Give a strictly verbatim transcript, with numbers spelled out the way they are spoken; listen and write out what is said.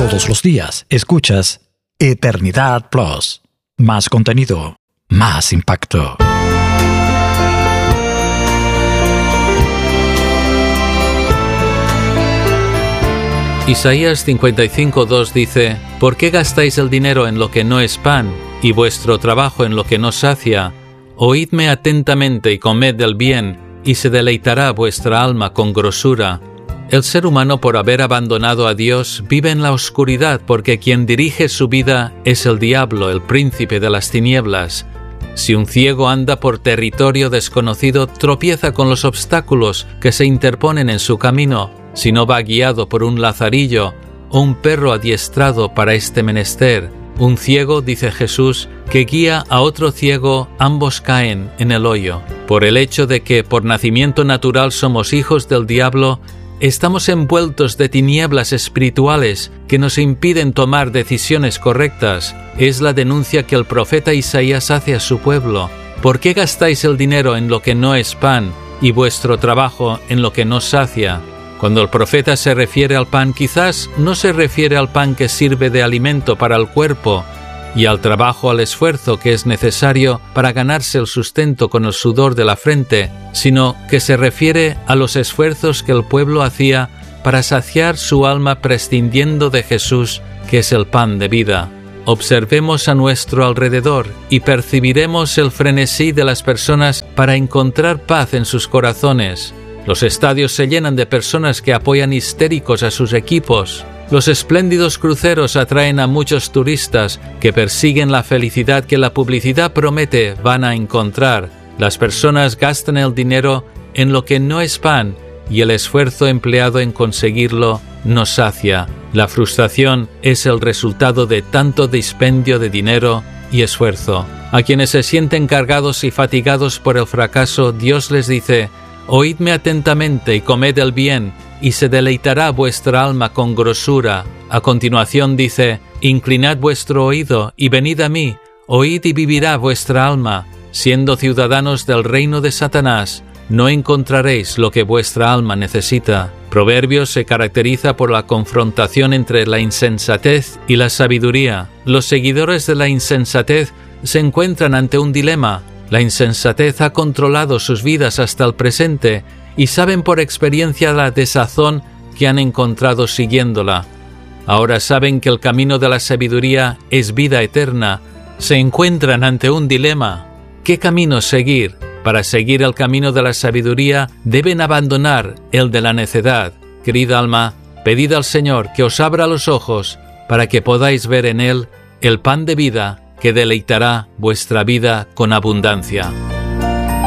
Todos los días escuchas Eternidad Plus. Más contenido, más impacto. Isaías cincuenta y cinco, dos dice: ¿Por qué gastáis el dinero en lo que no es pan, y vuestro trabajo en lo que no sacia? Oídme atentamente y comed del bien, y se deleitará vuestra alma con grosura. El ser humano, por haber abandonado a Dios, vive en la oscuridad, porque quien dirige su vida es el diablo, el príncipe de las tinieblas. Si un ciego anda por territorio desconocido, tropieza con los obstáculos que se interponen en su camino. Si no va guiado por un lazarillo o un perro adiestrado para este menester. Un ciego, dice Jesús, que guía a otro ciego, ambos caen en el hoyo. Por el hecho de que por nacimiento natural somos hijos del diablo, estamos envueltos de tinieblas espirituales que nos impiden tomar decisiones correctas. Es la denuncia que el profeta Isaías hace a su pueblo. ¿Por qué gastáis el dinero en lo que no es pan y vuestro trabajo en lo que no sacia? Cuando el profeta se refiere al pan, quizás no se refiere al pan que sirve de alimento para el cuerpo y al trabajo, al esfuerzo que es necesario para ganarse el sustento con el sudor de la frente, sino que se refiere a los esfuerzos que el pueblo hacía para saciar su alma prescindiendo de Jesús, que es el pan de vida. Observemos a nuestro alrededor y percibiremos el frenesí de las personas para encontrar paz en sus corazones. Los estadios se llenan de personas que apoyan histéricos a sus equipos. Los espléndidos cruceros atraen a muchos turistas que persiguen la felicidad que la publicidad promete van a encontrar. Las personas gastan el dinero en lo que no es pan y el esfuerzo empleado en conseguirlo no sacia. La frustración es el resultado de tanto dispendio de dinero y esfuerzo. A quienes se sienten cargados y fatigados por el fracaso, Dios les dice: Oídme atentamente y comed el bien, y se deleitará vuestra alma con grosura. A continuación dice: Inclinad vuestro oído y venid a mí, oíd y vivirá vuestra alma. Siendo ciudadanos del reino de Satanás, no encontraréis lo que vuestra alma necesita. Proverbios se caracteriza por la confrontación entre la insensatez y la sabiduría. Los seguidores de la insensatez se encuentran ante un dilema. La insensatez ha controlado sus vidas hasta el presente y saben por experiencia la desazón que han encontrado siguiéndola. Ahora saben que el camino de la sabiduría es vida eterna. Se encuentran ante un dilema. ¿Qué camino seguir? Para seguir el camino de la sabiduría deben abandonar el de la necedad. Querida alma, pedid al Señor que os abra los ojos para que podáis ver en Él el pan de vida que deleitará vuestra vida con abundancia.